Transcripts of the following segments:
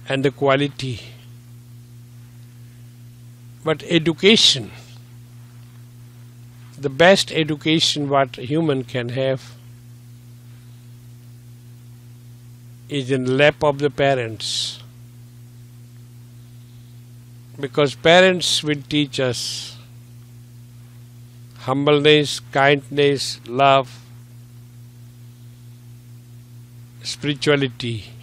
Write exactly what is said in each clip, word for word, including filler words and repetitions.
and the quality. But education, the best education what a human can have, is in the lap of the parents. Because parents will teach us humbleness, kindness, love, spirituality.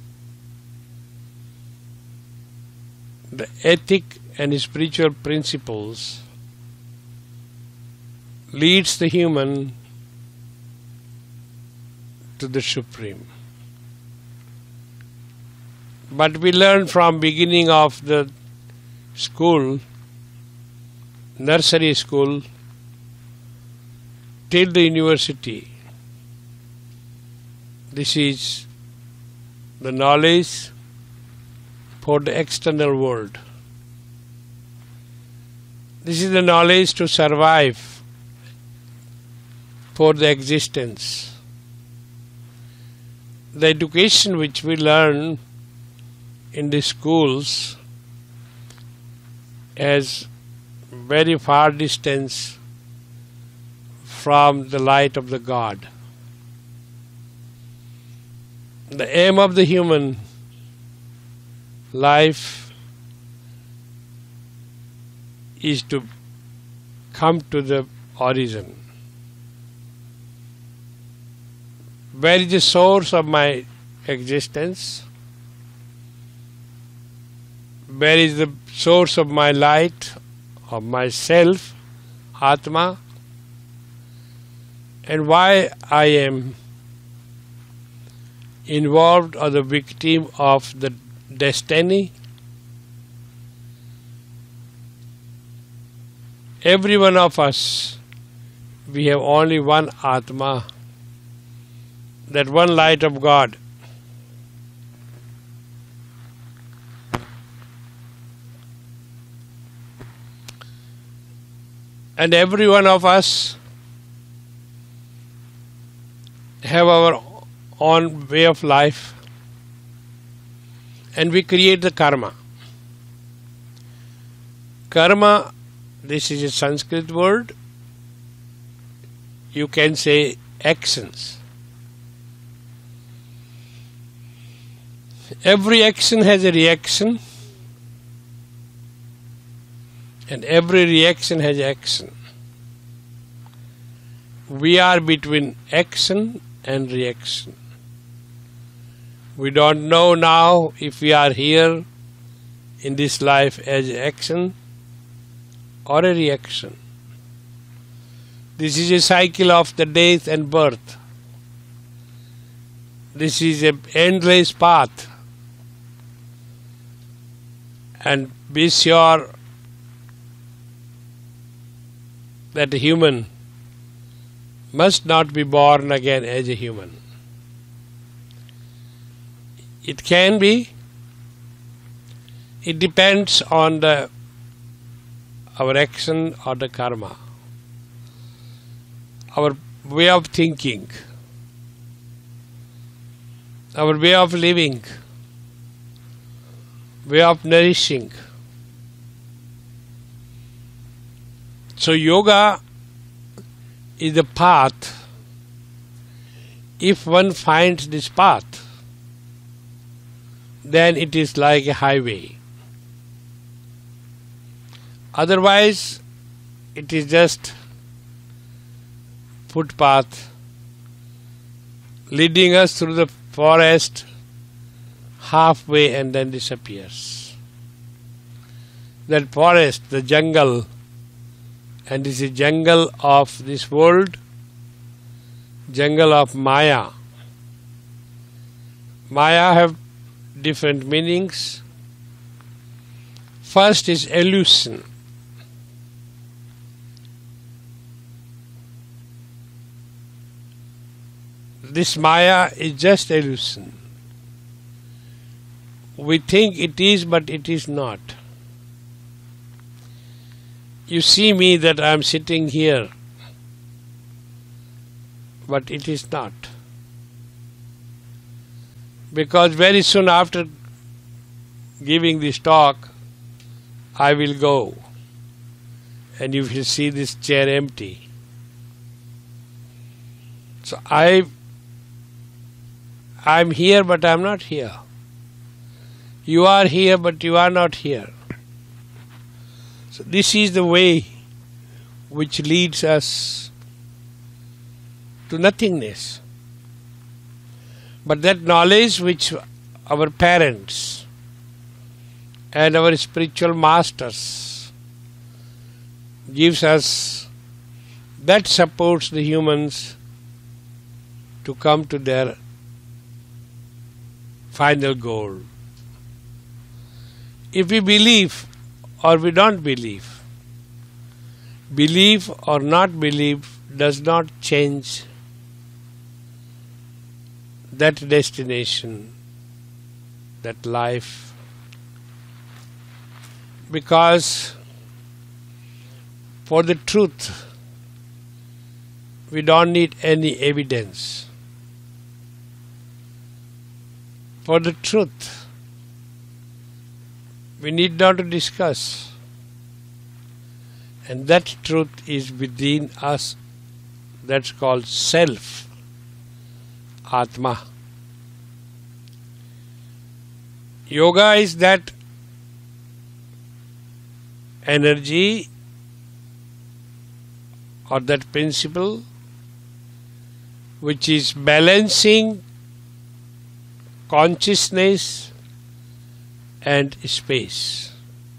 The ethic and spiritual principles leads the human to the Supreme. But we learn from beginning of the school, nursery school, till the university. This is the knowledge for the external world. This is the knowledge to survive for the existence. The education which we learn in the schools has very far distance from the light of the God. The aim of the human life is to come to the origin. Where is the source of my existence? Where is the source of my light, of myself, Atma? And why I am involved or the victim of the destiny? Every one of us, we have only one Atma, that one light of God. And every one of us have our own way of life, and we create the karma. Karma, this is a Sanskrit word. You can say actions. Every action has a reaction, and every reaction has action. We are between action and reaction. We don't know now if we are here in this life as action or a reaction. This is a cycle of the death and birth. This is an endless path. And be sure that a human must not be born again as a human. It can be. It depends on the our action or the karma, our way of thinking, our way of living, way of nourishing. So yoga is the path. If one finds this path, then it is like a highway. Otherwise, it is just footpath leading us through the forest halfway and then disappears. That forest, the jungle, and this is jungle of this world, jungle of Maya. Maya have different meanings. First is illusion. This Maya is just illusion. We think it is, but it is not. You see me that I am sitting here, but it is not. Because very soon after giving this talk, I will go, and you will see this chair empty. So I, I'm here, but I'm not here. You are here, but you are not here. So this is the way which leads us to nothingness. But that knowledge which our parents and our spiritual masters gives us, that supports the humans to come to their final goal. If we believe or we don't believe, believe or not believe does not change that destination, that life, because for the truth we don't need any evidence. For the truth we need not to discuss, and that truth is within us. That's called self, Atma. Yoga is that energy or that principle which is balancing consciousness and space.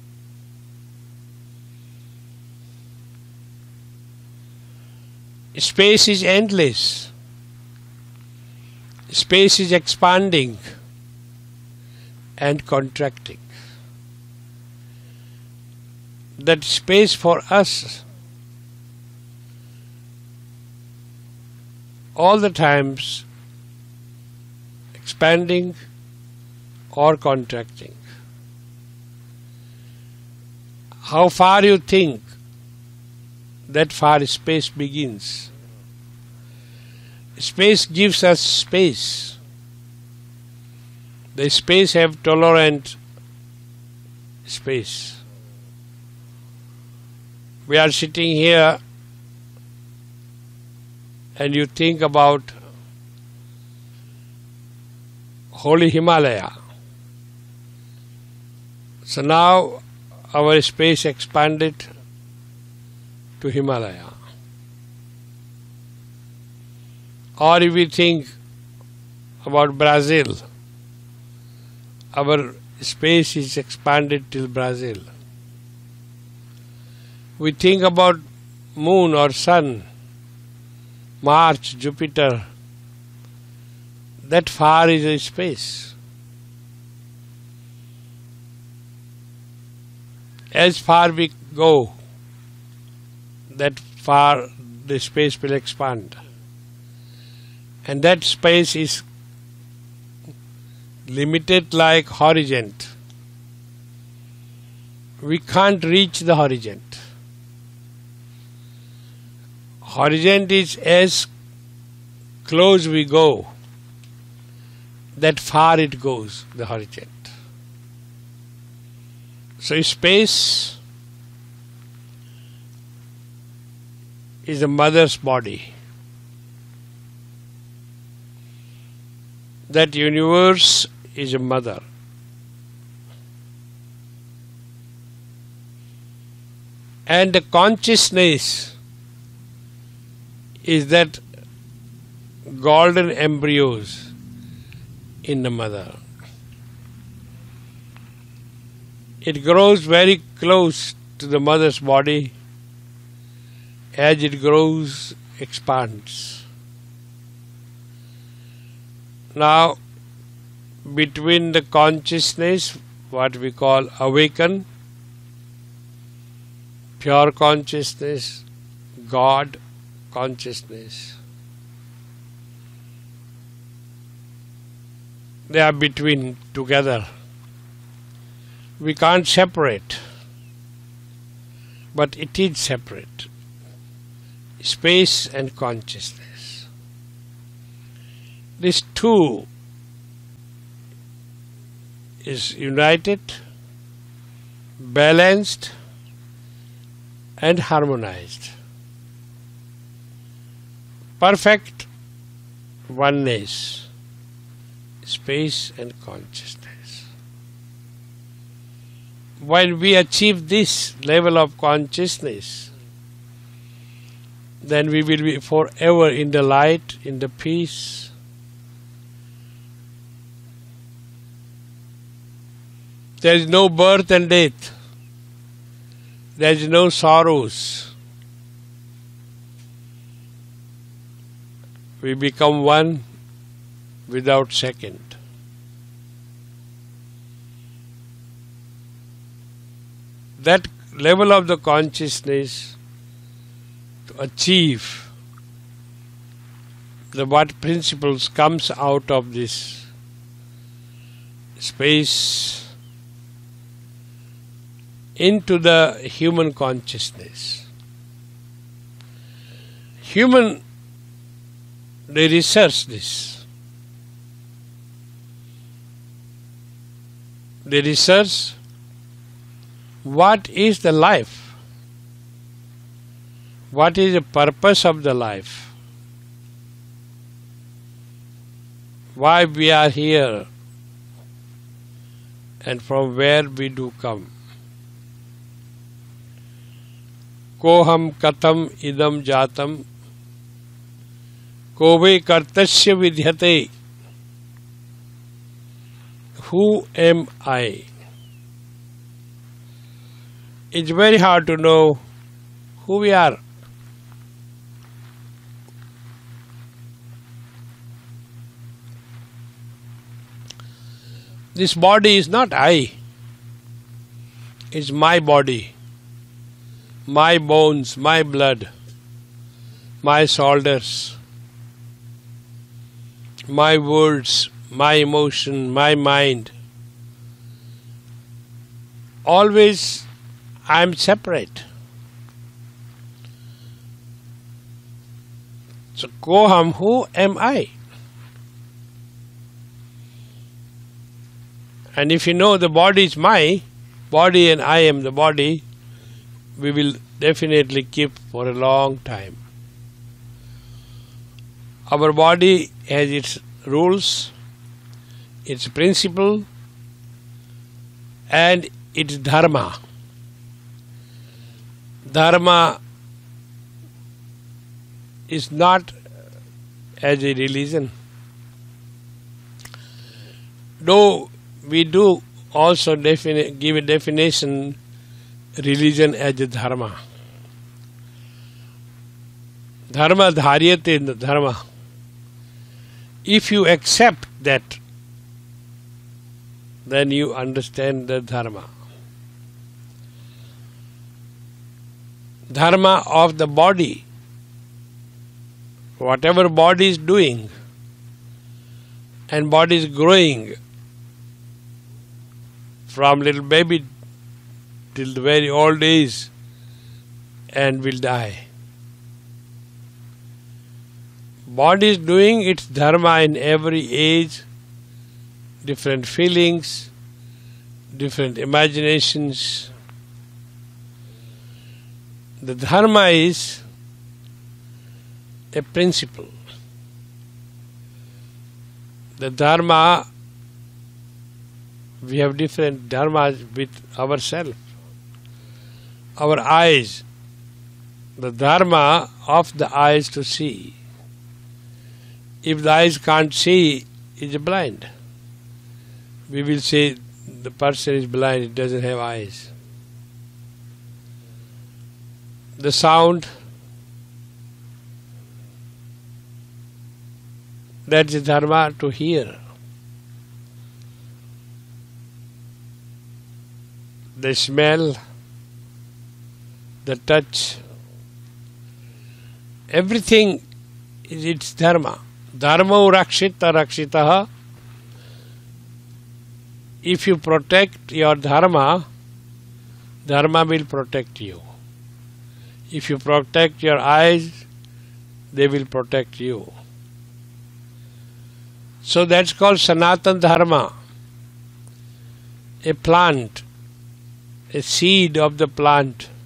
Space is endless. Space is expanding and contracting. That space for us all the times expanding or contracting. How far you think, that far space begins. Space gives us space. The space have tolerant space. We are sitting here and you think about holy Himalaya. So now our space expanded to Himalaya. Or if we think about Brazil, our space is expanded till Brazil. We think about moon or sun, Mars, Jupiter, that far is a space. As far we go, that far the space will expand. And that space is limited like horizon. We can't reach the horizon. Horizon is as close we go, that far it goes, the horizon. So space is a mother's body. That universe is a mother. And the consciousness is that golden embryos in the mother. It grows very close to the mother's body. As it grows, expands. Now, between the consciousness, what we call awaken, pure consciousness, God consciousness, they are between together. We can't separate, but it is separate. Space and consciousness. These two is united, balanced and harmonized. Perfect oneness, space and consciousness. When we achieve this level of consciousness, then we will be forever in the light, in the peace. There is no birth and death. There is no sorrows. We become one without second. That level of the consciousness to achieve the what principles comes out of this space into the human consciousness. Human, they research this. They research what is the life, what is the purpose of the life, why we are here, and from where we do come. Koham katham idam jatam kove kartasya vidhyate. Who am I? It's very hard to know who we are. This body is not I. It's my body, my bones, my blood, my shoulders, my words, my emotion, my mind. Always I am separate. So, Koham, who am I? And if you know the body is my body and I am the body, we will definitely keep for a long time. Our body has its rules, its principle, and its dharma. Dharma is not as a religion. Though we do also defini- give a definition, religion as a dharma. Dharma dharyate dharma. If you accept that, then you understand the dharma. Dharma of the body, whatever body is doing, and body is growing from little baby till the very old age and will die. Body is doing its dharma in every age, different feelings, different imaginations. The dharma is a principle. The dharma, we have different dharmas with ourselves. Our eyes, the dharma of the eyes to see. If the eyes can't see, is blind. We will say the person is blind, it doesn't have eyes. The sound, that's the dharma to hear. The smell, the touch, everything is its dharma. Dharma rakshita rakshitaha. If you protect your dharma, dharma will protect you. If you protect your eyes, they will protect you. So that's called Sanatan Dharma. a plant, a seed of the plant.